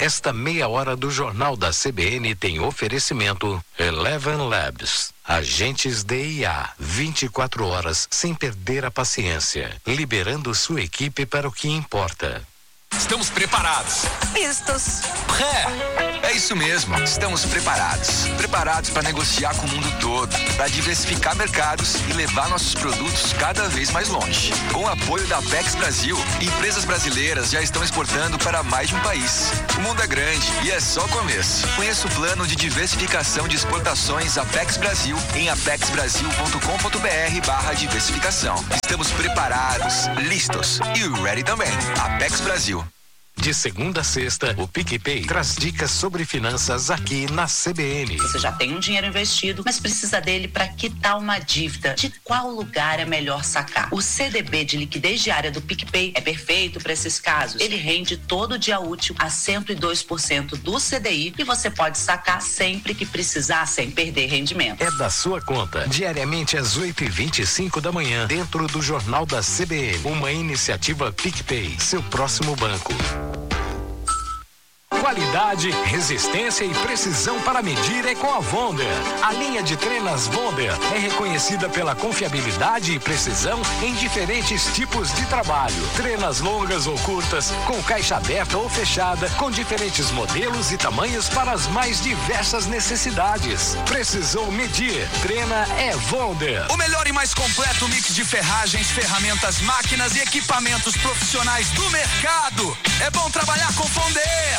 Esta meia hora do Jornal da CBN tem oferecimento Eleven Labs. Agentes de IA, 24 horas sem perder a paciência, liberando sua equipe para o que importa. Estamos preparados. Vistos. É isso mesmo. Estamos preparados. Preparados para negociar com o mundo todo, para diversificar mercados e levar nossos produtos cada vez mais longe. Com o apoio da Apex Brasil, empresas brasileiras já estão exportando para mais de um país. O mundo é grande e é só o começo. Conheça o plano de diversificação de exportações Apex Brasil em apexbrasil.com.br/diversificação. Estamos preparados, listos e ready também. Apex Brasil. De segunda a sexta, o PicPay traz dicas sobre finanças aqui na CBN. Você já tem um dinheiro investido, mas precisa dele para quitar uma dívida. De qual lugar é melhor sacar? O CDB de liquidez diária do PicPay é perfeito para esses casos. Ele rende todo dia útil a 102% do CDI e você pode sacar sempre que precisar, sem perder rendimento. É da sua conta, diariamente às 8h25 da manhã, dentro do Jornal da CBN. Uma iniciativa PicPay, seu próximo banco. Qualidade, resistência e precisão para medir é com a Wonder. A linha de trenas Wonder é reconhecida pela confiabilidade e precisão em diferentes tipos de trabalho. Trenas longas ou curtas, com caixa aberta ou fechada, com diferentes modelos e tamanhos para as mais diversas necessidades. Precisou medir, treina é Wonder. O melhor e mais completo mix de ferragens, ferramentas, máquinas e equipamentos profissionais do mercado. É bom trabalhar com Wonder.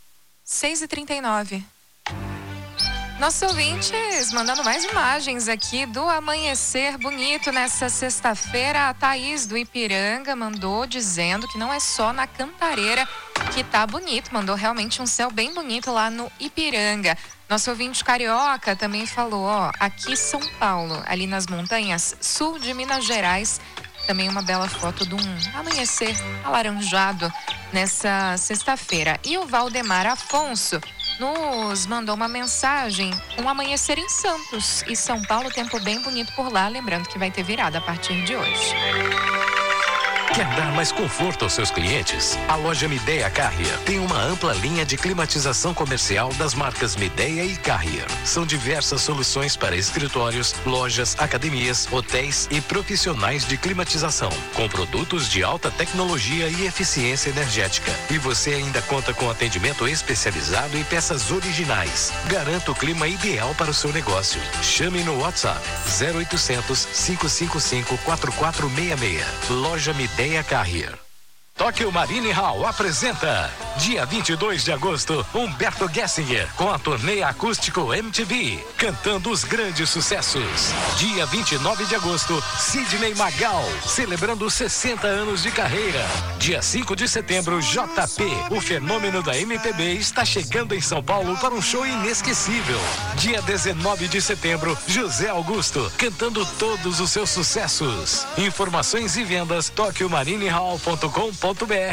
6h39. Nossos ouvintes mandando mais imagens aqui do amanhecer bonito nessa sexta-feira. A Thaís do Ipiranga mandou dizendo que não é só na Cantareira que tá bonito. Mandou realmente um céu bem bonito lá no Ipiranga. Nosso ouvinte carioca também falou, aqui São Paulo, ali nas montanhas sul de Minas Gerais. Também uma bela foto de um amanhecer alaranjado nessa sexta-feira. E o Valdemar Afonso nos mandou uma mensagem, um amanhecer em Santos e São Paulo, tempo bem bonito por lá, lembrando que vai ter virada a partir de hoje. Quer dar mais conforto aos seus clientes? A loja Midea Carrier tem uma ampla linha de climatização comercial das marcas Midea e Carrier. São diversas soluções para escritórios, lojas, academias, hotéis e profissionais de climatização, com produtos de alta tecnologia e eficiência energética. E você ainda conta com atendimento especializado e peças originais. Garanta o clima ideal para o seu negócio. Chame no WhatsApp 0800 555 4466. Loja Midea Carrier. Tóquio Marine Hall apresenta dia 22 de agosto Humberto Gessinger com a turnê acústico MTV, cantando os grandes sucessos. Dia 29 de agosto Sidney Magal, celebrando 60 anos de carreira. Dia 5 de setembro JP, o fenômeno da MPB, está chegando em São Paulo para um show inesquecível. Dia 19 de setembro José Augusto, cantando todos os seus sucessos. Informações e vendas tokyomarinehall.com.br.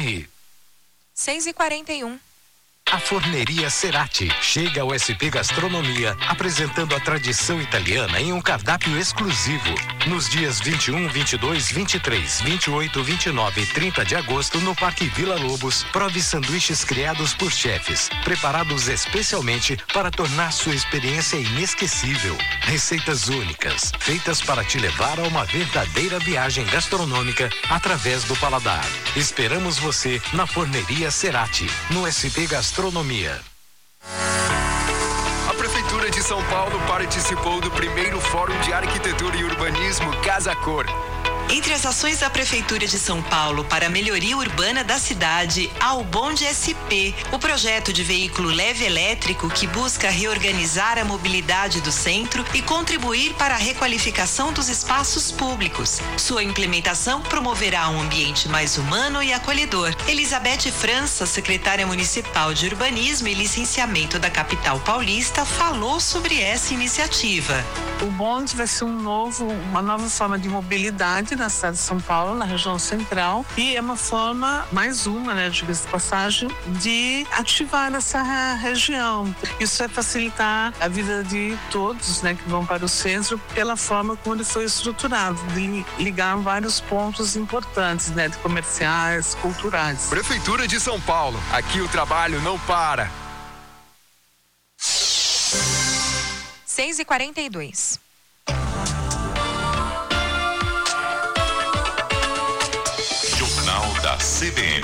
6h41. A Forneria Cerati chega ao SP Gastronomia, apresentando a tradição italiana em um cardápio exclusivo. Nos dias 21, 22, 23, 28, 29 e 30 de agosto, no Parque Vila Lobos, prove sanduíches criados por chefes, preparados especialmente para tornar sua experiência inesquecível. Receitas únicas, feitas para te levar a uma verdadeira viagem gastronômica através do paladar. Esperamos você na Forneria Cerati, no SP Gastronomia. A Prefeitura de São Paulo participou do primeiro Fórum de Arquitetura e Urbanismo Casa Cor. Entre as ações da Prefeitura de São Paulo para a melhoria urbana da cidade, há o Bonde SP, o projeto de veículo leve elétrico que busca reorganizar a mobilidade do centro e contribuir para a requalificação dos espaços públicos. Sua implementação promoverá um ambiente mais humano e acolhedor. Elizabeth França, secretária municipal de Urbanismo e Licenciamento da capital paulista, falou sobre essa iniciativa. O bonde vai ser uma nova forma de mobilidade na cidade de São Paulo, na região central, e é uma forma, mais uma, né, de passagem, de ativar essa região. Isso vai facilitar a vida de todos, né, que vão para o centro, pela forma como ele foi estruturado, de ligar vários pontos importantes, né, de comerciais, culturais. Prefeitura de São Paulo, aqui o trabalho não para. 6h42. Jornal da CBN.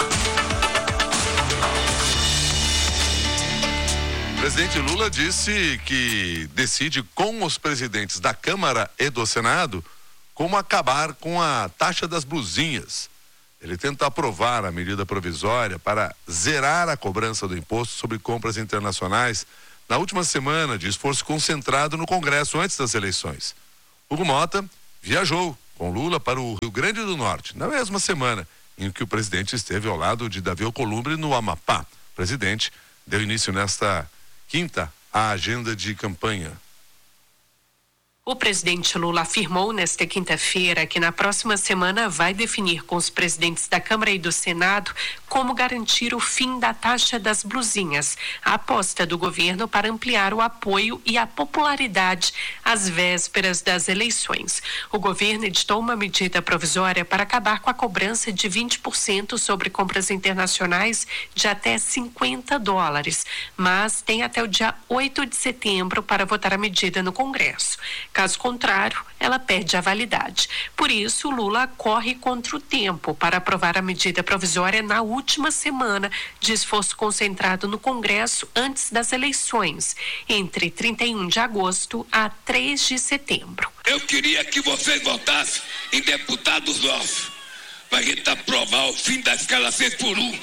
O presidente Lula disse que decide com os presidentes da Câmara e do Senado como acabar com a taxa das blusinhas. Ele tenta aprovar a medida provisória para zerar a cobrança do imposto sobre compras internacionais na última semana de esforço concentrado no Congresso antes das eleições. Hugo Mota viajou com Lula para o Rio Grande do Norte, na mesma semana em que o presidente esteve ao lado de Davi Alcolumbre no Amapá. O presidente deu início nesta quinta à agenda de campanha. O presidente Lula afirmou nesta quinta-feira que na próxima semana vai definir com os presidentes da Câmara e do Senado como garantir o fim da taxa das blusinhas, a aposta do governo para ampliar o apoio e a popularidade às vésperas das eleições. O governo editou uma medida provisória para acabar com a cobrança de 20% sobre compras internacionais de até $50, mas tem até o dia 8 de setembro para votar a medida no Congresso. Caso contrário, ela perde a validade. Por isso, Lula corre contra o tempo para aprovar a medida provisória na última semana de esforço concentrado no Congresso antes das eleições, entre 31 de agosto a 3 de setembro. Eu queria que vocês votassem em deputados nossos, para a gente aprovar o fim da escala 6x1,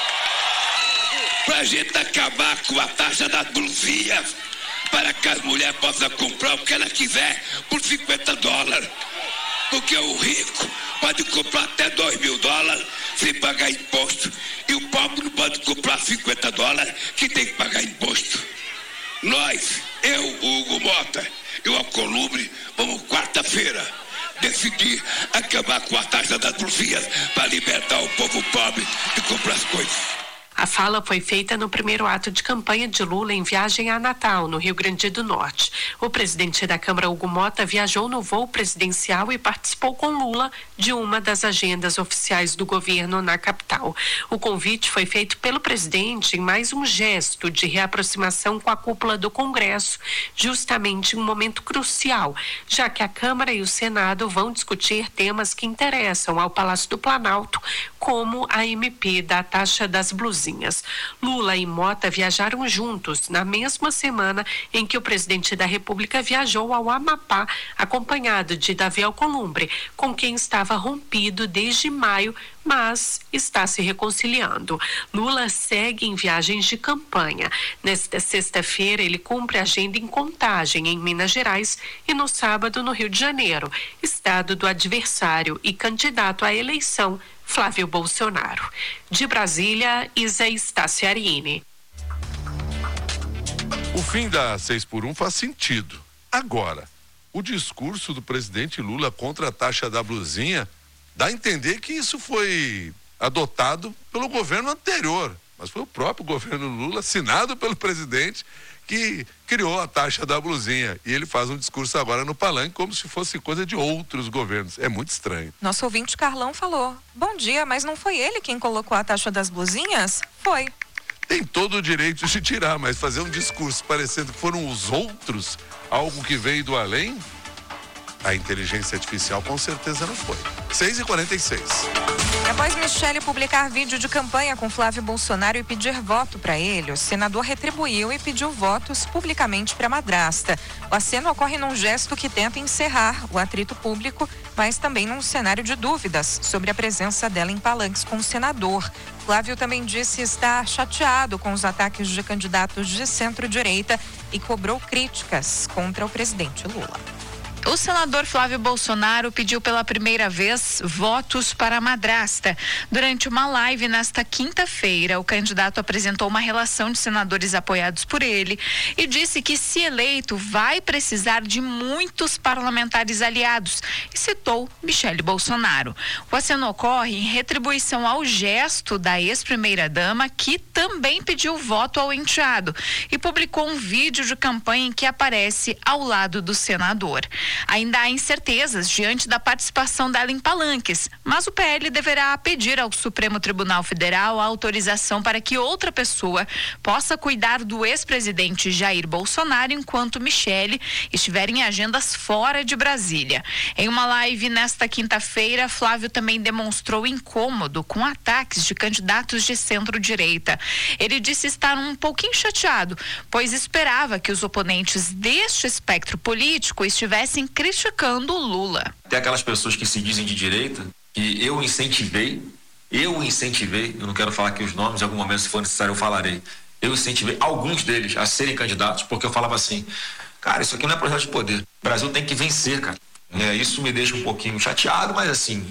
para a gente acabar com a taxa das blusinhas, para que as mulheres possam comprar o que ela quiser por $50. Porque o rico pode comprar até $2.000 sem pagar imposto. E o pobre não pode comprar $50 que tem que pagar imposto. Nós, eu, o Hugo Mota e o Alcolumbre, vamos quarta-feira decidir acabar com a taxa das blusinhas para libertar o povo pobre de comprar as coisas. A fala foi feita no primeiro ato de campanha de Lula em viagem a Natal, no Rio Grande do Norte. O presidente da Câmara, Hugo Mota, viajou no voo presidencial e participou com Lula de uma das agendas oficiais do governo na capital. O convite foi feito pelo presidente em mais um gesto de reaproximação com a cúpula do Congresso, justamente em um momento crucial, já que a Câmara e o Senado vão discutir temas que interessam ao Palácio do Planalto, como a MP da taxa das blusinhas. Lula e Mota viajaram juntos na mesma semana em que o presidente da República viajou ao Amapá, acompanhado de Davi Alcolumbre, com quem estava rompido desde maio, mas está se reconciliando. Lula segue em viagens de campanha. Nesta sexta-feira, ele cumpre a agenda em Contagem, em Minas Gerais, e no sábado, no Rio de Janeiro, estado do adversário e candidato à eleição, Flávio Bolsonaro. De Brasília, Isa Estaciarini. O fim da 6x1 faz sentido. Agora, o discurso do presidente Lula contra a taxa da blusinha dá a entender que isso foi adotado pelo governo anterior, mas foi o próprio governo Lula, assinado pelo presidente, que criou a taxa da blusinha. E ele faz um discurso agora no palanque como se fosse coisa de outros governos. É muito estranho. Nosso ouvinte Carlão falou: bom dia, mas não foi ele quem colocou a taxa das blusinhas? Foi. Tem todo o direito de tirar, mas fazer um discurso parecendo que foram os outros, algo que veio do além, a inteligência artificial com certeza não foi. 6h46. Após Michele publicar vídeo de campanha com Flávio Bolsonaro e pedir voto para ele, o senador retribuiu e pediu votos publicamente para a madrasta. O aceno ocorre num gesto que tenta encerrar o atrito público, mas também num cenário de dúvidas sobre a presença dela em palanques com o senador. Flávio também disse estar chateado com os ataques de candidatos de centro-direita e cobrou críticas contra o presidente Lula. O senador Flávio Bolsonaro pediu pela primeira vez 2 votos para a madrasta. Durante uma live nesta quinta-feira, o candidato apresentou uma relação de senadores apoiados por ele e disse que, se eleito, vai precisar de muitos parlamentares aliados e citou Michele Bolsonaro. O aceno ocorre em retribuição ao gesto da ex-primeira-dama, que também pediu voto ao enteado e publicou um vídeo de campanha em que aparece ao lado do senador. Ainda há incertezas diante da participação dela em palanques, mas o PL deverá pedir ao Supremo Tribunal Federal a autorização para que outra pessoa possa cuidar do ex-presidente Jair Bolsonaro enquanto Michele estiver em agendas fora de Brasília. Em uma live nesta quinta-feira, Flávio também demonstrou incômodo com ataques de candidatos de centro-direita. Ele disse estar um pouquinho chateado, pois esperava que os oponentes deste espectro político estivessem criticando o Lula. Tem aquelas pessoas que se dizem de direita, que eu incentivei, eu não quero falar aqui os nomes, em algum momento, se for necessário, eu falarei. Eu incentivei alguns deles a serem candidatos, porque eu falava assim, cara, isso aqui não é projeto de poder. O Brasil tem que vencer, cara. Isso me deixa um pouquinho chateado, mas assim,